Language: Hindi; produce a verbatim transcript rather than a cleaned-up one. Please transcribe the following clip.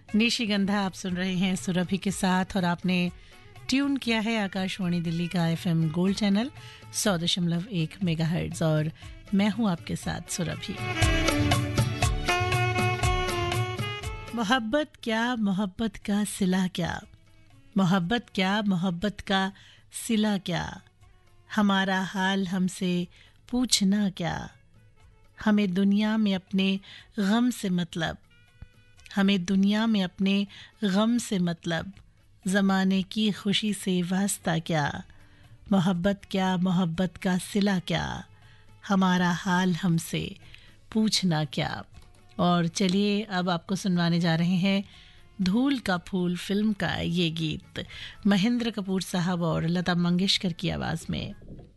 निशिगंधा आप सुन रहे हैं सुरभि के साथ और आपने ट्यून किया है आकाशवाणी दिल्ली का एफएम गोल्ड चैनल सौ दशमलव एक मेगाहर्ट्ज और मैं हूं आपके साथ सुरभि। मोहब्बत क्या मोहब्बत का सिला क्या, मोहब्बत क्या मोहब्बत का सिला क्या, हमारा हाल हमसे पूछना क्या, हमें दुनिया में अपने गम से मतलब, हमें दुनिया में अपने गम से मतलब, ज़माने की खुशी से वास्ता क्या, मोहब्बत क्या मोहब्बत का सिला क्या, हमारा हाल हमसे पूछना क्या। और चलिए अब आपको सुनवाने जा रहे हैं धूल का फूल फिल्म का ये गीत महेंद्र कपूर साहब और लता मंगेशकर की आवाज़ में।